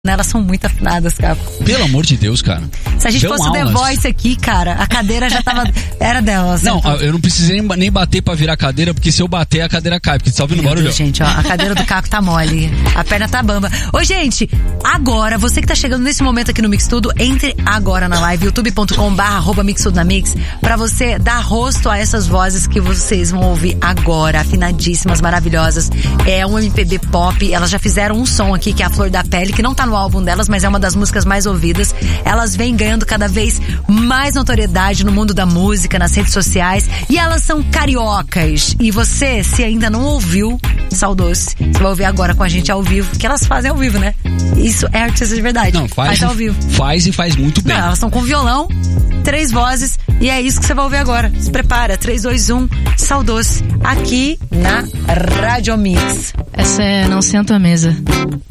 Elas são muito afinadas, cara. Pelo amor de Deus, cara. Se a gente fosse o The Voice aqui, cara, a cadeira já tava... Era delas. Não, eu não precisei nem bater pra virar a cadeira, porque se eu bater, a cadeira cai, porque você tá ouvindo barulho. Gente, ó, a cadeira do Caco tá mole. A perna tá bamba. Ô, gente, agora, você que tá chegando nesse momento aqui no Mix Tudo, entre agora na live, youtube.com/mixtudonamix, pra você dar rosto a essas vozes que vocês vão ouvir agora, afinadíssimas, maravilhosas. É um MPB pop, elas já fizeram um som aqui, que é a Flor da Pele, que não tá no álbum delas, mas é uma das músicas mais ouvidas. Elas vêm ganhando cada vez mais notoriedade no mundo da música, nas redes sociais, e elas são cariocas. E você, se ainda não ouviu Sal Doce, você vai ouvir agora com a gente ao vivo, que elas fazem ao vivo, né? Isso é artista de verdade. Não, faz ao vivo. Faz e faz muito bem. Não, elas estão com violão, 3 vozes, e é isso que você vai ouvir agora. Se prepara, 3, 2, 1, Sal Doce, aqui na Rádio Mix. Essa é Não Sento à Mesa.